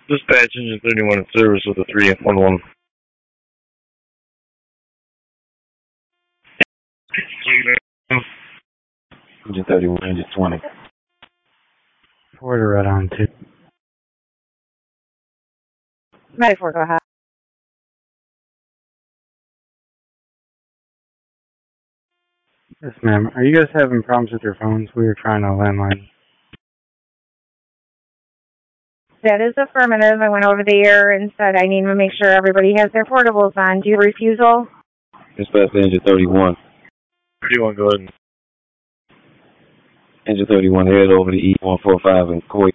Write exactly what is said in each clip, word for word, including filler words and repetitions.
Dispatch engine thirty-one in service with a three one one. Engine thirty-one, engine twenty. Porter right on two. Medic four, go ahead. Yes, ma'am. Are you guys having problems with your phones? We were trying a landline. That is affirmative. I went over the air and said I need to make sure everybody has their portables on. Do you refusal? Dispatch engine thirty-one. thirty-one, go ahead. Engine thirty-one, head over to E one forty-five in Coit.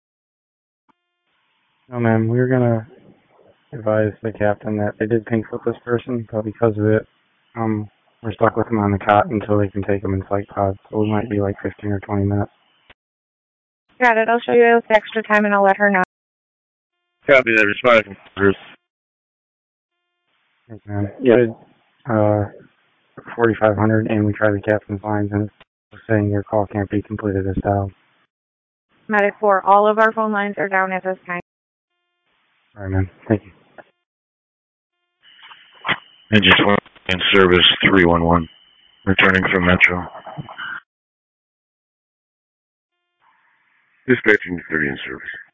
No, ma'am. We were going to advise the captain that they did pink slip this person, but because of it, um, we're stuck with them on the cot until they can take them in flight pods. So we might be like fifteen or twenty minutes. Got it. I'll show you the extra time and I'll let her know. Copy that. Respond. Yes, ma'am. Yeah. Uh, forty-five hundred, and we tried the captain's lines, and it's saying your call can't be completed as dialed. Medic four, all of our phone lines are down at this time. All right, ma'am. Thank you. Engine twenty in service three one one. Returning from Metro. Dispatching thirty in service.